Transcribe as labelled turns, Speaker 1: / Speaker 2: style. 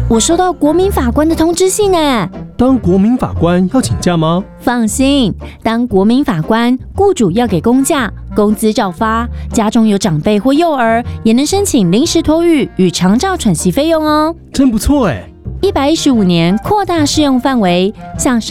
Speaker 1: 我收到国民法官的通知信哎。
Speaker 2: 当国民法官要请假吗？
Speaker 1: 放心，当国民法官，雇主要给公假，工资照发，家中有长辈或幼儿，也能申请临时托育与长照喘息费用哦。
Speaker 2: 真不错哎。
Speaker 1: 115年扩大适用范围，向